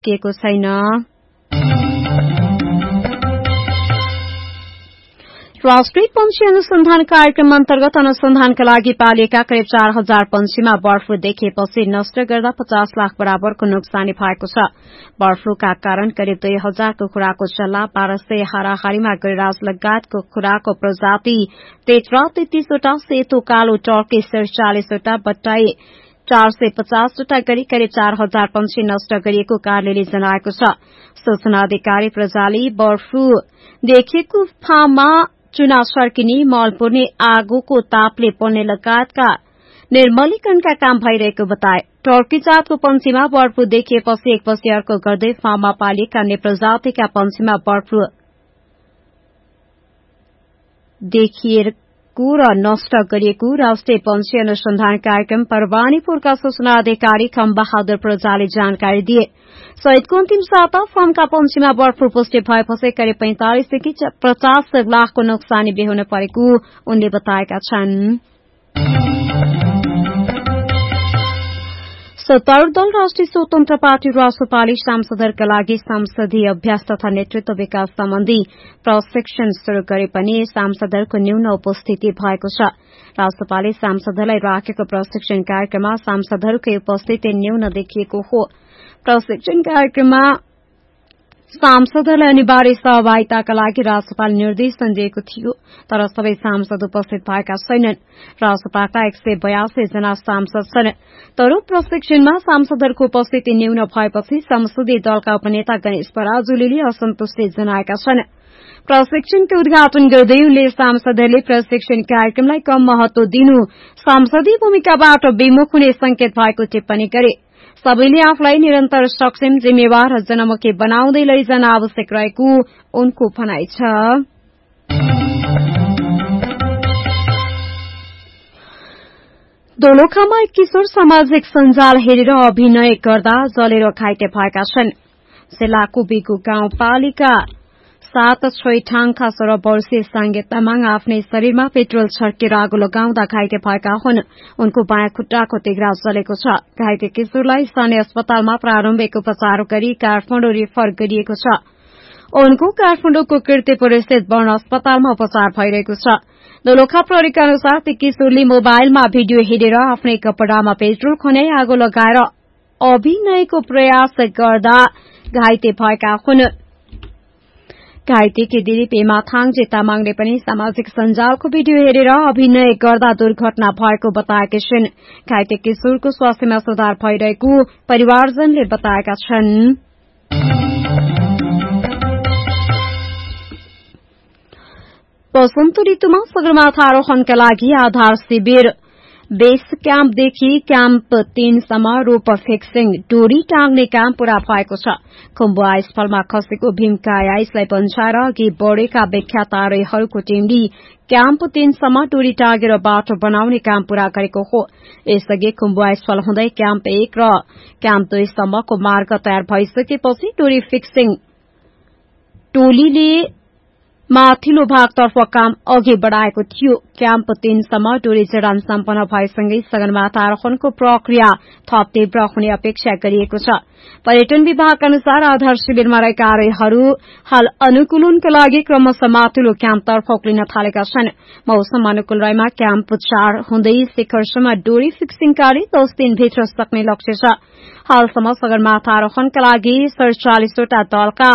देखिएको छैन। राष्ट्रिय पंक्षी अनुसन्धान कार्यक्रम अन्तर्गत अनुसन्धानका लागि पालिएका करिब 4000 पंक्षीमा बर्ड फ्लू देखिएपछि नष्ट गर्दा 50 लाख बराबरको नोक्सानी भएको छ। बर्ड फ्लूका कारण करिब 2000 कुखुराको चल्ला, 1200 हाराहारीमा गिरिराज लगायतको कुखुराको प्रजाति, तेत्रा 33वटा, सेतो कालो टर्की 47वटा, बट्टाई 450वटा गरी करिब 4000 पंक्षी नष्ट गरिएको कार्यालयले जनाएको छ। सूचना अधिकारी प्रजाली बर्ड फ्लू देखिएको फार्ममा चुना सर्किने, मल पुर्ने, आगोको तापले पर्ने लगायतका निर्मलीकरणका काम भइरहेको बताए। टर्की जातको पंक्षीमा बर्ड फ्लू देखिएपछि एकपछि अर्को गर्दै फार्ममा पालिएका अन्य प्रजातिका पंक्षीमा बर्ड फ्लू देखिएको र नष्ट गरिएको राष्ट्रिय पंक्षी अनुसन्धान कार्यक्रम परवानीपुरका सूचना अधिकारी खमबहादुर प्रजाले जानकारी दिए। सहितको अन्तिम साता फार्मका पंक्षीमा बर्ड फ्लू पुष्टि भएपछि करिब 45 देखि 50 लाखको नोक्सानी बेहोर्न परेको उनले बताएका छन्। सत्तारूढ़ दल राष्ट्रिय स्वतन्त्र पार्टी रासोपाले सांसदहरूका लागि संसदीय अभ्यास तथा नेतृत्व विकास सम्बन्धी प्रशिक्षण शुरू गरे पनि सांसदहरूको न्यून उपस्थिति भएको छ। रासोपाले सांसदहरूलाई राखेको प्रशिक्षण कार्यक्रममा सांसदहरूकै उपस्थिति न्यून देखिएको हो। प्रशिक्षण कार्यक्रममा सांसदहरूलाई अनिवार्य सहभागिताका लागि रासोपाले निर्देशन दिएको थियो, तर सबै सांसद उपस्थित भएका छैनन्। रासोपाका 182 जना सांसद छन्, तर प्रशिक्षणमा सांसदहरूको उपस्थिति न्यून भएपछि संसदीय दलका उपनेता गणेश पराजुलीले असन्तुष्टि जनाएका छन्। प्रशिक्षणको उद्घाटन गर्दै उनले सांसदहरूले प्रशिक्षण कार्यक्रमलाई कम महत्व दिनु संसदीय भूमिकाबाट विमुख हुने संकेत भएको टिप्पणी गरे। सबैले आफूलाई निरन्तर सक्षम, जिम्मेवार र जनमुखी बनाउँदै लैजान आवश्यक रहेको उनको भनाइ छ। दोलखामा एक किशोर सामाजिक सञ्जाल हेरेर अभिनय गर्दा जलेर घाइते भएका छन्। जिल्लाको बिगु गाउँपालिका 7 छैठाङका 16 वर्षीय सांगे तामाङ आफ्नै शरीरमा पेट्रोल छर्केर आगो लगाउँदा घाइते भएका हुन्। उनको बायाँ खुट्टाको तिघ्रा जलेको छ। घाइते किशोरलाई स्थानीय अस्पतालमा प्रारम्भिक उपचार गरी काठमाडौँ रेफर गरिएको छ। उनको काठमाडौँको कीर्तिपुर स्थित वर्ण अस्पतालमा उपचार भइरहेको छ। दोलखा प्रहरीका अनुसार ती किशोरले मोबाइलमा भिडियो हेरेर आफ्नै कपड़ामा पेट्रोल खन्याई आगो लगाएर अभिनयको प्रयास गर्दा घाइते भएका हुन्। घाइतेकी दिदी पेमा थाङजे तामाङले पनि सामाजिक सञ्जालको भिडियो हेरेर अभिनय गर्दा दुर्घटना भएको बताएकी छिन्। घाइते किशोरको स्वास्थ्यमा सुधार भइरहेको परिवारजनले बताएका छन्। वसन्त ऋतुमा सगरमाथा आरोहणका लागि आधार शिविर बेस क्याम्पदेखि क्याम्प 3 सम्म रोप फिक्सिङ डोरी टाँग्ने काम पूरा भएको छ। खुम्बु आइसफलमा खसेको भीमकाय आइसलाई बन्झाएर अघि बढ़ेका विख्यात आरोहीहरूको टीमले क्याम्प 3 सम्म डोरी टाँगेर बाटो बनाउने काम पूरा गरेको हो। यसअघि खुम्बु आइसफल हुँदै क्याम्प 1 र क्याम्प 2 सम्मको मार्ग तयार भइसकेपछि डोरी फिक्सिङ टोलीले माथिल्लो भागतर्फ काम अघि बढ़ाएको थियो। क्याम्प 3 सम्म डोरी जडान सम्पन्न भएसँगै सगरमाथा आरोहणको प्रक्रिया थप तीव्र हुने अपेक्षा गरिएको छ। पर्यटन विभागका अनुसार आधार शिविरमा रहेका आरोहीहरू हाल अनुकूलनका लागि क्रमशः माथिल्लो क्याम्पतर्फ उक्लिन थालेका छन्। मौसम अनुकूल रहेमा क्याम्प 4 हुँदै शिखरसम्म डोरी फिक्सिङ कार्य 10 दिनभित्र सक्ने लक्ष्य छ। हालसम्म सगरमाथा आरोहणका लागि 47 वटा दलका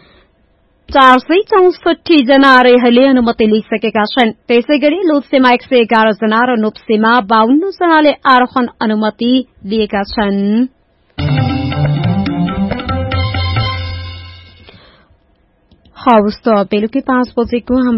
464 जना आरोहीहरूले अनुमति लिइसकेका छन्। त्यसैगरी लोप्सेमा 111 जना र नोप्सेमा 52 जनाले आरोहण अनुमति लिएका छन्। हवस् त बेलुकी 5 बजेको